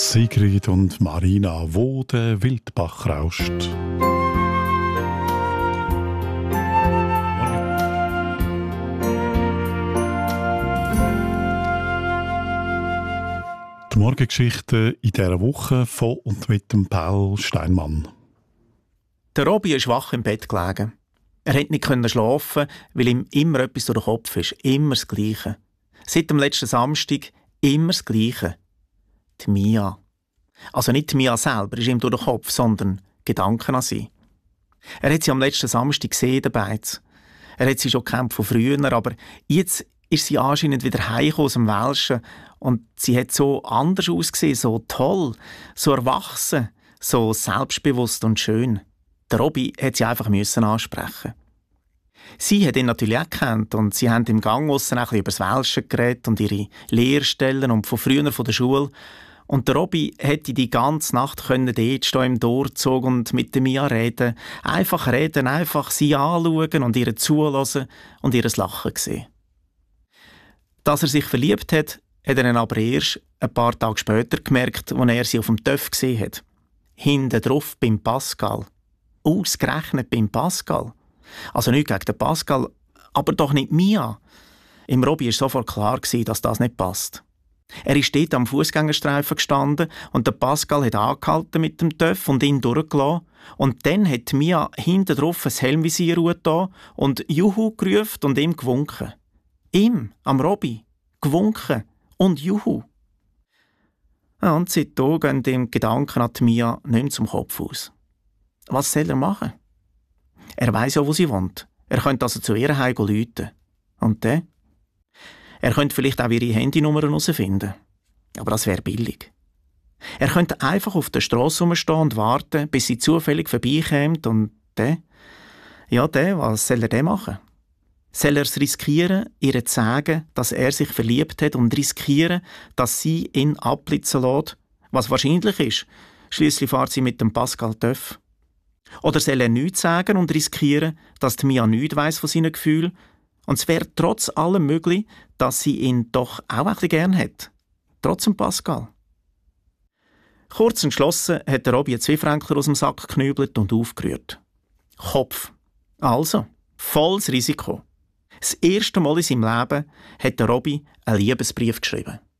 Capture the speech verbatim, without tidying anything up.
Sigrid und Marina, wo der Wildbach rauscht. Die Morgengeschichte in dieser Woche von und mit dem Paul Steinmann. Der Robi ist wach im Bett gelegen. Er konnte nicht schlafen, weil ihm immer etwas durch den Kopf ist. Immer das Gleiche. Seit dem letzten Samstag immer das Gleiche. Die Mia. Also nicht die Mia selber ist ihm durch den Kopf, sondern Gedanken an sie. Er hat sie am letzten Samstag gesehen, der Beiz. Er hat sie schon gekannt von früher, aber jetzt ist sie anscheinend wieder heimgekommen aus dem Welschen und sie hat so anders ausgesehen, so toll, so erwachsen, so selbstbewusst und schön. Der Robi hat sie einfach müssen ansprechen. Sie hat ihn natürlich auch gekannt und sie haben im Gang aussen auch ein bisschen über das Welschen geredet und ihre Lehrstellen und von früher von der Schule. Und der Robi hätte die ganze Nacht können dort stehen im Durchzug und mit der Mia reden. Einfach reden, einfach sie anschauen und ihr zuhören und ihr Lachen sehen. Dass er sich verliebt hat, hat er dann aber erst ein paar Tage später gemerkt, als er sie auf dem Töff gesehen hat. Hinten drauf beim Pascal. Ausgerechnet beim Pascal. Also nicht gegen den Pascal, aber doch nicht Mia. Im Robi war sofort klar, dass das nicht passt. Er ist dort am Fußgängerstreifen gestanden und der Pascal hat angehalten mit dem Töff und ihn durchgelassen. Und dann hat Mia hinten drauf ein Helmvisier getan und Juhu gerufen und ihm gewunken. Ihm, am Robi, gewunken und Juhu. Ja, und seitdem gehen dem Gedanken an die Mia nicht mehr zum Kopf aus. Was soll er machen? Er weiss ja, wo sie wohnt. Er könnte also zu ihr heim läuten. Und dann? Er könnte vielleicht auch ihre Handynummern herausfinden. Aber das wäre billig. Er könnte einfach auf der Strasse rumstehen und warten, bis sie zufällig vorbeikommt. Und dann? Ja, dann, was soll er denn machen? Soll er es riskieren, ihr zu sagen, dass er sich verliebt hat und riskieren, dass sie ihn abblitzen lässt? Was wahrscheinlich ist. Schliesslich fährt sie mit dem Pascal Töff. Oder soll er nichts sagen und riskieren, dass die Mia nichts weiss von seinen Gefühlen? Und es wäre trotz allem möglich, dass sie ihn doch auch ein bisschen gern hat. Trotz dem Pascal. Kurz entschlossen hat der Robi einen Zwiefränkler aus dem Sack geknübelt und aufgerührt. Kopf. Also, volles Risiko. Das erste Mal in seinem Leben hat der Robi einen Liebesbrief geschrieben.